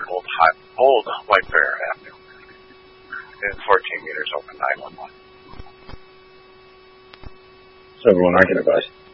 Old White Bear Avenue. And 14 meters open 911. So everyone aren't going to bust.